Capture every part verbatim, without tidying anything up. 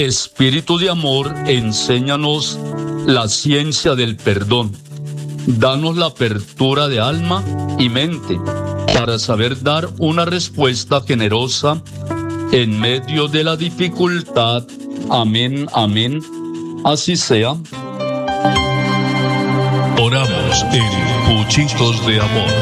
Espíritu de amor, enséñanos la ciencia del perdón. Danos la apertura de alma y mente para saber dar una respuesta generosa en medio de la dificultad. Amén, amén. Así sea. Oramos en Puchitos de Amor.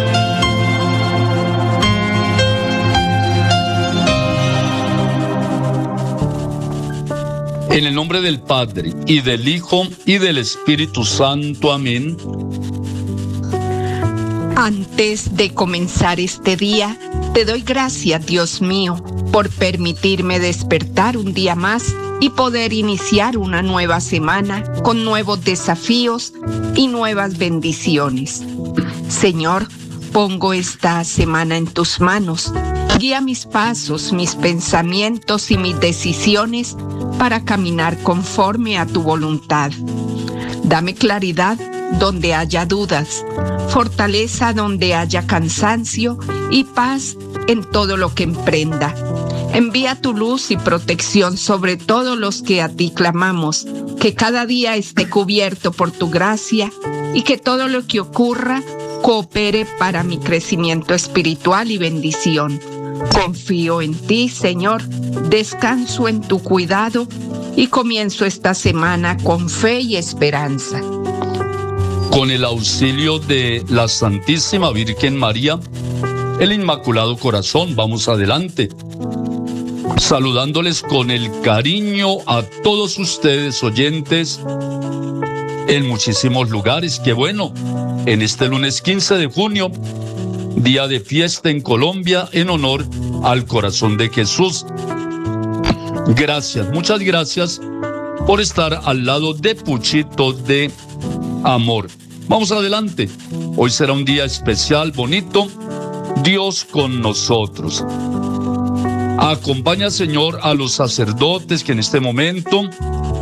En el nombre del Padre, y del Hijo, y del Espíritu Santo. Amén. Antes de comenzar este día, te doy gracias, Dios mío, por permitirme despertar un día más y poder iniciar una nueva semana con nuevos desafíos y nuevas bendiciones. Señor, pongo esta semana en tus manos. Guía mis pasos, mis pensamientos y mis decisiones para caminar conforme a tu voluntad. Dame claridad donde haya dudas, fortaleza donde haya cansancio y paz en todo lo que emprenda. Envía tu luz y protección sobre todos los que a ti clamamos, que cada día esté cubierto por tu gracia y que todo lo que ocurra coopere para mi crecimiento espiritual y bendición. Confío en ti, Señor, descanso en tu cuidado y comienzo esta semana con fe y esperanza. Con el auxilio de la Santísima Virgen María, el Inmaculado Corazón, vamos adelante, saludándoles con el cariño a todos ustedes oyentes en muchísimos lugares. Qué bueno, en este lunes quince de junio, día de fiesta en Colombia en honor al corazón de Jesús. Gracias, muchas gracias por estar al lado de Puchito de Amor. Vamos adelante, hoy será un día especial, bonito, Dios con nosotros. Acompaña, Señor, a los sacerdotes que en este momento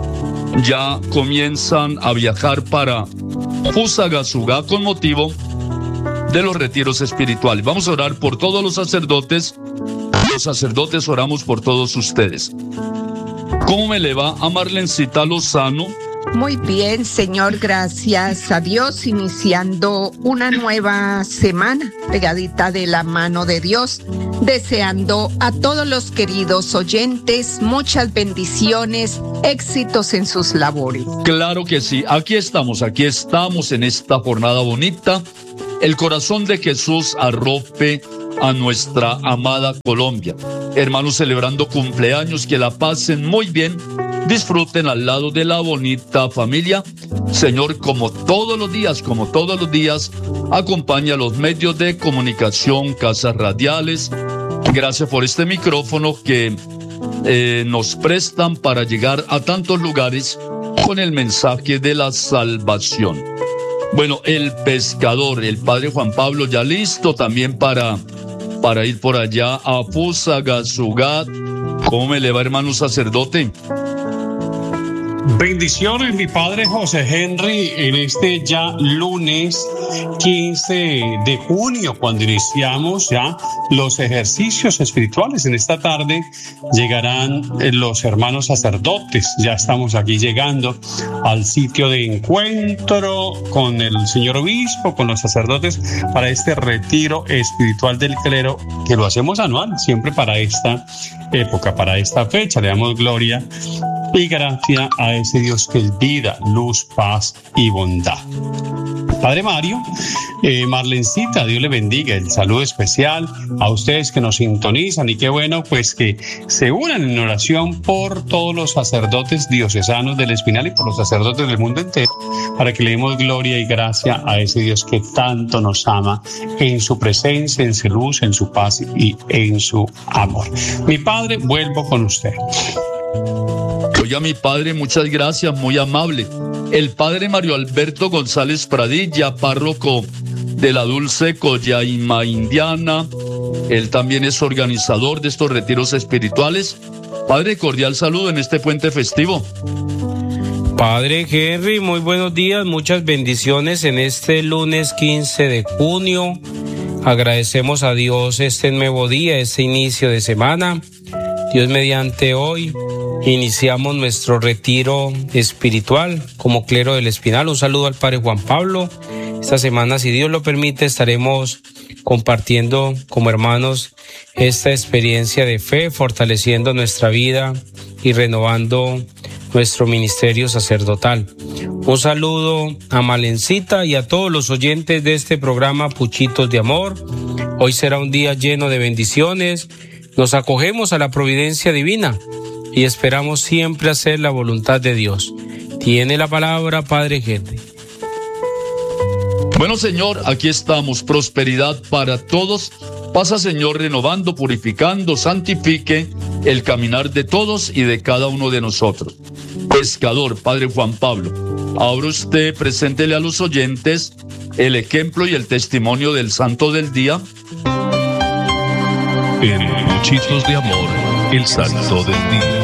ya comienzan a viajar para Fusagasugá con motivo de los retiros espirituales. Vamos a orar por todos los sacerdotes. Los sacerdotes oramos por todos ustedes. ¿Cómo me le va a Marlencita Lozano? Muy bien, Señor, gracias a Dios, iniciando una nueva semana pegadita de la mano de Dios, deseando a todos los queridos oyentes muchas bendiciones, éxitos en sus labores. Claro que sí, aquí estamos, aquí estamos en esta jornada bonita. El corazón de Jesús arrope a nuestra amada Colombia. Hermanos, celebrando cumpleaños, que la pasen muy bien, disfruten al lado de la bonita familia. Señor, como todos los días, como todos los días, acompaña a los medios de comunicación, casas radiales. Gracias por este micrófono que eh, nos prestan para llegar a tantos lugares con el mensaje de la salvación. Bueno, el pescador, el padre Juan Pablo, ya listo también para, para ir por allá a Fusagasugá. ¿Cómo me le va, hermano sacerdote? Bendiciones, mi padre José Henry, en este ya lunes quince de junio, cuando iniciamos ya los ejercicios espirituales. En esta tarde llegarán los hermanos sacerdotes. Ya estamos aquí llegando al sitio de encuentro con el señor obispo, con los sacerdotes, para este retiro espiritual del clero, que lo hacemos anual, siempre para esta época, para esta fecha. Le damos gloria y gracias a ese Dios que es vida, luz, paz y bondad. Padre Mario, eh, Marlencita, Dios le bendiga, el saludo especial a ustedes que nos sintonizan, y qué bueno pues que se unan en oración por todos los sacerdotes diocesanos del Espinal y por los sacerdotes del mundo entero, para que le demos gloria y gracia a ese Dios que tanto nos ama, en su presencia, en su luz, en su paz y en su amor. Mi padre, vuelvo con usted. Oiga, mi padre, muchas gracias, muy amable. El padre Mario Alberto González Pradilla, párroco de la Dulce Coyaima Indiana. Él también es organizador de estos retiros espirituales. Padre, cordial saludo en este puente festivo. Padre Henry, muy buenos días, muchas bendiciones en este lunes quince de junio. Agradecemos a Dios este nuevo día, este inicio de semana. Dios mediante hoy iniciamos nuestro retiro espiritual como clero del Espinal. Un saludo al Padre Juan Pablo. Esta semana, si Dios lo permite, estaremos compartiendo como hermanos esta experiencia de fe, fortaleciendo nuestra vida y renovando nuestro ministerio sacerdotal. Un saludo a Malencita y a todos los oyentes de este programa Puchitos de Amor. Hoy será un día lleno de bendiciones. Nos acogemos a la providencia divina y esperamos siempre hacer la voluntad de Dios. Tiene la palabra Padre Henry. Bueno, Señor, aquí estamos. Prosperidad para todos. Pasa, Señor, renovando, purificando, santifique el caminar de todos y de cada uno de nosotros. Pescador, Padre Juan Pablo, ahora usted preséntele a los oyentes el ejemplo y el testimonio del santo del día. En Puchitos de Amor, el santo del día.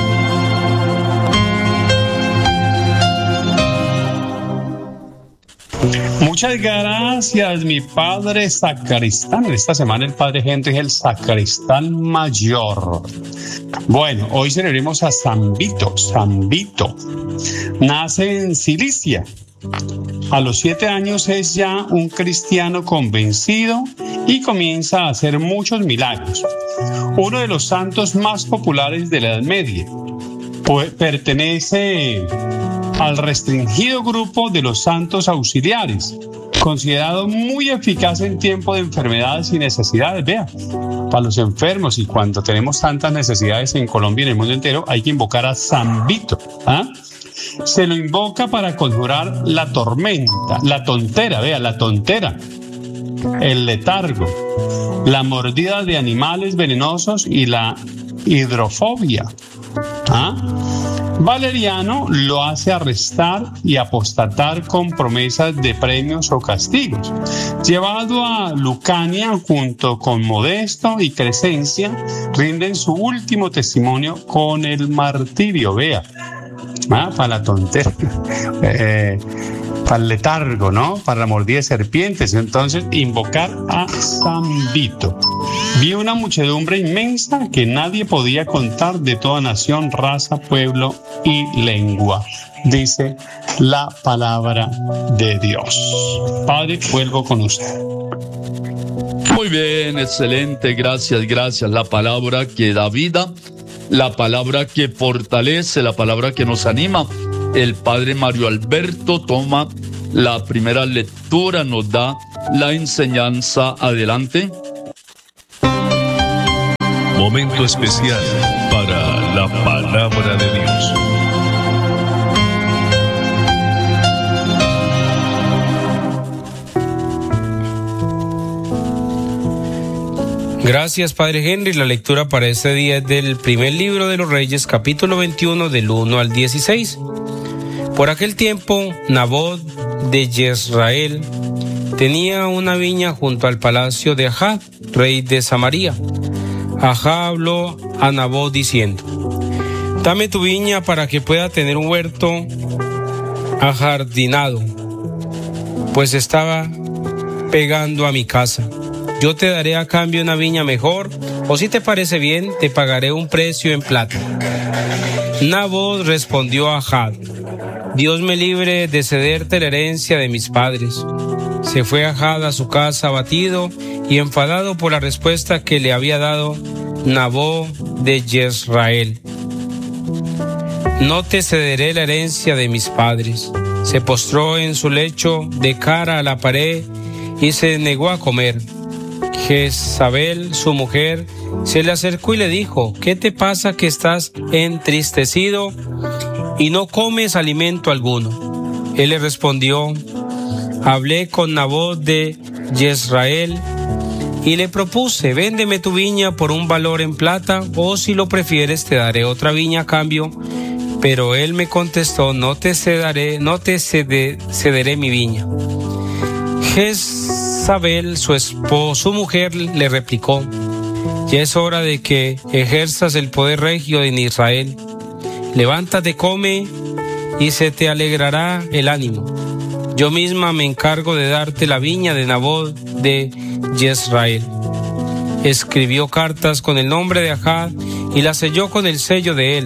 Muchas gracias, mi padre sacristán. Esta semana el padre Henry es el sacristán mayor. Bueno, hoy celebremos a San Vito. San Vito nace en Cilicia. A los siete años es ya un cristiano convencido y comienza a hacer muchos milagros. Uno de los santos más populares de la Edad Media. Pues pertenece al restringido grupo de los santos auxiliares, considerado muy eficaz en tiempo de enfermedades y necesidades. Vea, para los enfermos, y cuando tenemos tantas necesidades en Colombia y en el mundo entero, hay que invocar a San Vito. ¿Ah? Se lo invoca para conjurar la tormenta, la tontera, vea, la tontera, el letargo, la mordida de animales venenosos y la hidrofobia. ¿Ah? Valeriano lo hace arrestar y apostatar con promesas de premios o castigos. Llevado a Lucania junto con Modesto y Crescencia, rinden su último testimonio con el martirio. Vea, ah, para la tontera, eh, para el letargo, ¿no? Para la mordida de serpientes. Entonces, invocar a San Vito. Vi una muchedumbre inmensa que nadie podía contar, de toda nación, raza, pueblo y lengua, dice la palabra de Dios. Padre, vuelvo con usted. Muy bien, excelente, gracias, gracias. La palabra que da vida, la palabra que fortalece, la palabra que nos anima. El Padre Mario Alberto toma la primera lectura, nos da la enseñanza. Adelante. Momento especial para la palabra de Dios. Gracias, Padre Henry. La lectura para este día es del primer libro de los Reyes, capítulo veintiuno, del uno al dieciséis. Por aquel tiempo, Nabot de Jezreel tenía una viña junto al palacio de Ahab, rey de Samaria. Ahab habló a Nabot diciendo: dame tu viña para que pueda tener un huerto ajardinado, pues estaba pegando a mi casa. Yo te daré a cambio una viña mejor, o si te parece bien, te pagaré un precio en plata. Nabot respondió a Ahab: Dios me libre de cederte la herencia de mis padres. Se fue Ahab a su casa abatido y enfadado por la respuesta que le había dado Nabot de Jezreel. No te cederé la herencia de mis padres. Se postró en su lecho de cara a la pared y se negó a comer. Jezabel, su mujer, se le acercó y le dijo: ¿qué te pasa que estás entristecido y no comes alimento alguno? Él le respondió: hablé con Nabot de Jezreel y le propuse: véndeme tu viña por un valor en plata, o si lo prefieres te daré otra viña a cambio. Pero él me contestó: no te cederé, no te cede, cederé mi viña. Jezabel, su esposa, su mujer, le replicó: ya es hora de que ejerzas el poder regio en Israel. Levántate, come, y se te alegrará el ánimo. Yo misma me encargo de darte la viña de Nabot de Jezreel. Escribió cartas con el nombre de Ahab y las selló con el sello de él.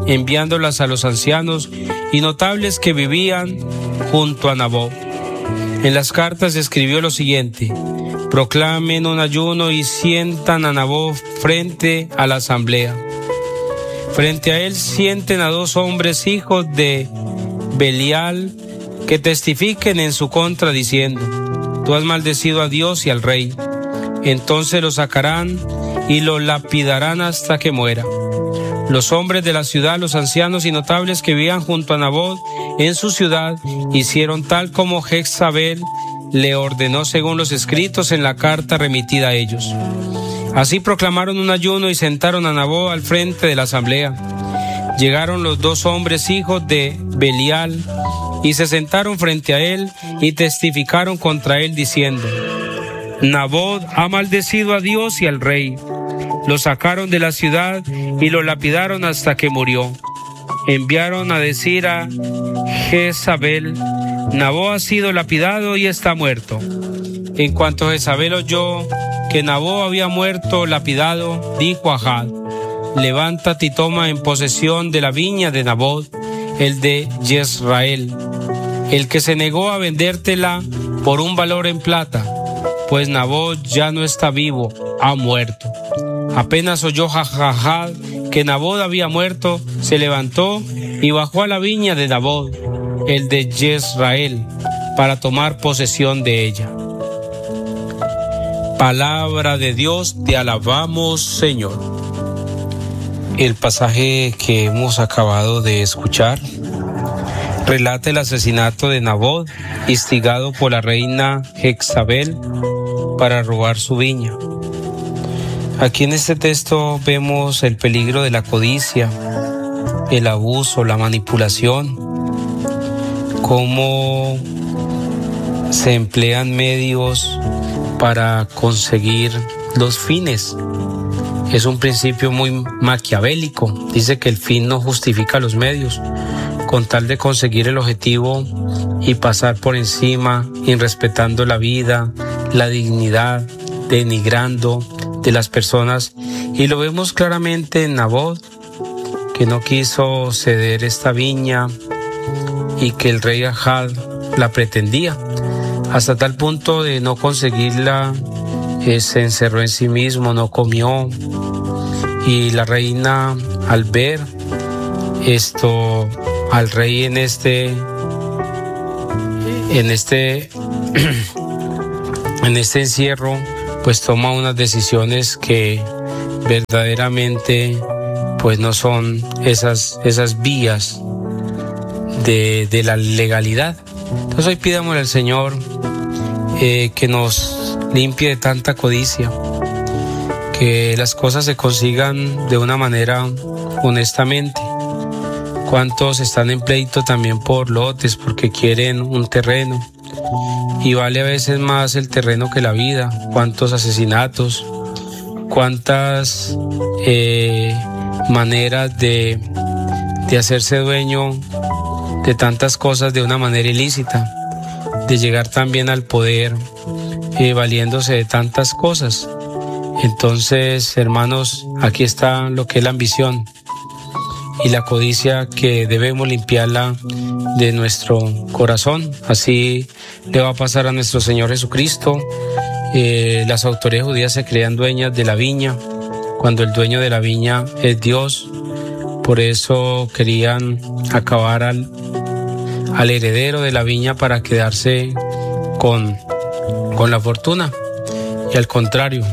enviándolas a los ancianos y notables que vivían junto a Nabot. En las cartas escribió lo siguiente: proclamen un ayuno y sientan a Nabot frente a la asamblea. Frente a él sienten a dos hombres hijos de Belial que testifiquen en su contra diciendo: tú has maldecido a Dios y al rey. Entonces lo sacarán y lo lapidarán hasta que muera. Los hombres de la ciudad, los ancianos y notables que vivían junto a Nabot en su ciudad, hicieron tal como Jezabel le ordenó según los escritos en la carta remitida a ellos. Así proclamaron un ayuno y sentaron a Nabot al frente de la asamblea. Llegaron los dos hombres hijos de Belial y se sentaron frente a él y testificaron contra él diciendo: Nabot ha maldecido a Dios y al rey. Lo sacaron de la ciudad y lo lapidaron hasta que murió. Enviaron a decir a Jezabel: Nabot ha sido lapidado y está muerto. En cuanto Jezabel oyó que Nabot había muerto lapidado, dijo a Ahab: levántate y toma en posesión de la viña de Nabot, el de Jezreel, el que se negó a vendértela por un valor en plata, pues Nabot ya no está vivo, ha muerto. Apenas oyó Ahab que Nabot había muerto, se levantó y bajó a la viña de Nabot, el de Jezreel, para tomar posesión de ella. Palabra de Dios, te alabamos, Señor. El pasaje que hemos acabado de escuchar relata el asesinato de Nabot, instigado por la reina Jezabel para robar su viña. Aquí en este texto vemos el peligro de la codicia, el abuso, la manipulación, cómo se emplean medios para conseguir los fines. Es un principio muy maquiavélico. Dice que el fin no justifica los medios, con tal de conseguir el objetivo y pasar por encima, irrespetando la vida, la dignidad, denigrando de las personas. Y lo vemos claramente en Nabot, que no quiso ceder esta viña y que el rey Ahab la pretendía, hasta tal punto de no conseguirla. Eh, se encerró en sí mismo, no comió, y la reina, al ver esto al rey en este en este en este encierro, pues toma unas decisiones que verdaderamente pues no son esas esas vías de, de la legalidad. Entonces hoy pidámosle al Señor eh, que nos limpie de tanta codicia, que las cosas se consigan de una manera honestamente. Cuántos están en pleito también por lotes, porque quieren un terreno, y vale a veces más el terreno que la vida. Cuántos asesinatos, cuántas eh, maneras de, de hacerse dueño de tantas cosas de una manera ilícita, de llegar también al poder eh, valiéndose de tantas cosas. Entonces, hermanos, aquí está lo que es la ambición y la codicia, que debemos limpiarla de nuestro corazón. Así le va a pasar a nuestro Señor Jesucristo. Eh, las autoridades judías se creían dueñas de la viña, cuando el dueño de la viña es Dios. Por eso querían acabar al, al heredero de la viña para quedarse con, con la fortuna. Y al contrario,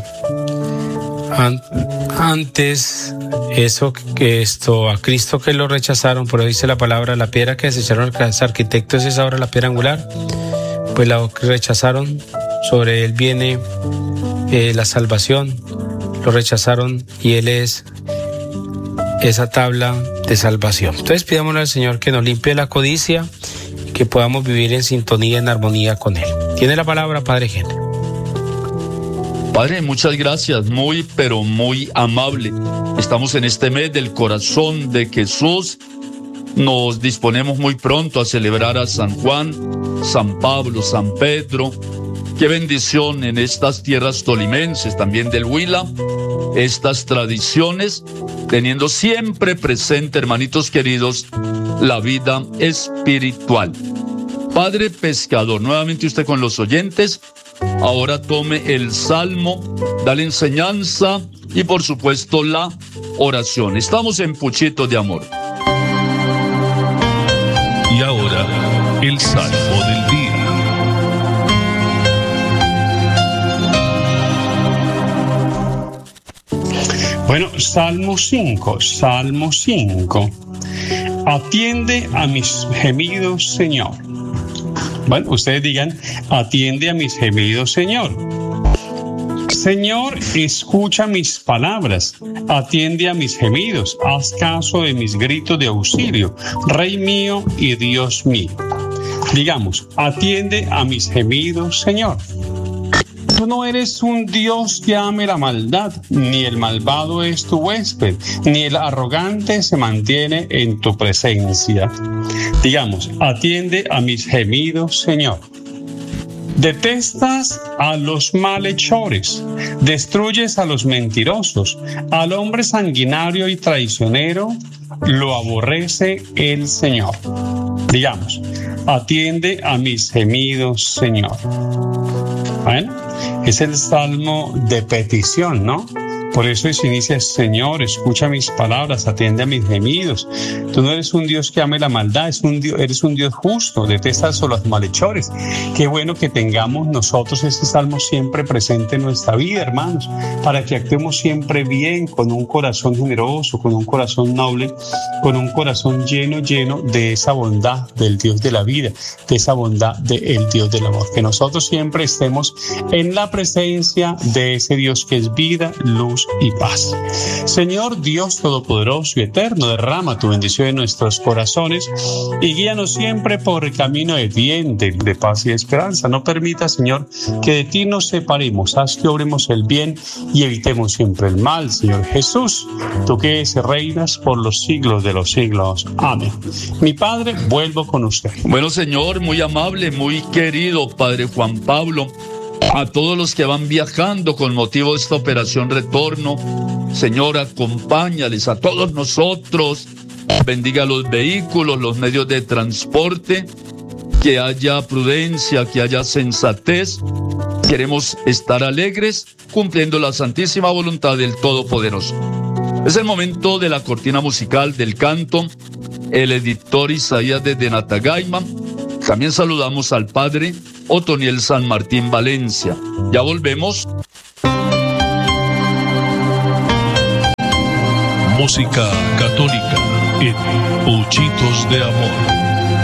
an, antes eso que esto a Cristo que lo rechazaron, por eso dice la palabra, la piedra que desecharon los arquitectos es ahora la piedra angular, pues la rechazaron, sobre él viene eh, la salvación, lo rechazaron y él es esa tabla de salvación. Entonces pidámosle al Señor que nos limpie la codicia y que podamos vivir en sintonía, en armonía con él. Tiene la palabra, Padre Henry. Padre, muchas gracias, muy pero muy amable. Estamos en este mes del corazón de Jesús. Nos disponemos muy pronto a celebrar a San Juan, San Pablo, San Pedro. Qué bendición en estas tierras tolimenses, también del Huila, estas tradiciones, teniendo siempre presente, hermanitos queridos, la vida espiritual. Padre Pescador, nuevamente usted con los oyentes, ahora tome el salmo, da la enseñanza y por supuesto la oración. Estamos en Puchito de Amor. Y ahora, el salmo del día. Bueno, Salmo cinco, Salmo cinco. Atiende a mis gemidos, Señor. Bueno, ustedes digan, atiende a mis gemidos, Señor. Señor, escucha mis palabras, atiende a mis gemidos, haz caso de mis gritos de auxilio, Rey mío y Dios mío. Digamos, atiende a mis gemidos, Señor. Tú no eres un Dios que ame la maldad, ni el malvado es tu huésped, ni el arrogante se mantiene en tu presencia. Digamos, atiende a mis gemidos, Señor. Detestas a los malhechores, destruyes a los mentirosos, al hombre sanguinario y traicionero lo aborrece el Señor. Digamos, atiende a mis gemidos, Señor. Bueno, es el salmo de petición, ¿no? Por eso se inicia, Señor, escucha mis palabras, atiende a mis gemidos. Tú no eres un Dios que ame la maldad, es un Dios, eres un Dios justo, detestas a los malhechores. Qué bueno que tengamos nosotros este salmo siempre presente en nuestra vida, hermanos, para que actuemos siempre bien, con un corazón generoso, con un corazón noble, con un corazón lleno, lleno de esa bondad del Dios de la vida, de esa bondad del Dios del amor. Que nosotros siempre estemos en la presencia de ese Dios que es vida, luz y paz. Señor Dios Todopoderoso y Eterno, derrama tu bendición en nuestros corazones y guíanos siempre por el camino de bien, de, de paz y de esperanza. No permita, Señor, que de ti nos separemos. Haz que obremos el bien y evitemos siempre el mal, Señor Jesús. Tú que es, reinas por los siglos de los siglos. Amén. Mi Padre, vuelvo con usted. Bueno, Señor, muy amable, muy querido Padre Juan Pablo, a todos los que van viajando con motivo de esta operación retorno, Señor, acompáñales a todos nosotros, bendiga los vehículos, los medios de transporte, que haya prudencia, que haya sensatez. Queremos estar alegres cumpliendo la santísima voluntad del Todopoderoso. Es el momento de la cortina musical del canto, el editor Isaías desde Natagaima. También saludamos al Padre Otoniel San Martín Valencia. Ya volvemos. Música católica en Puchitos de Amor.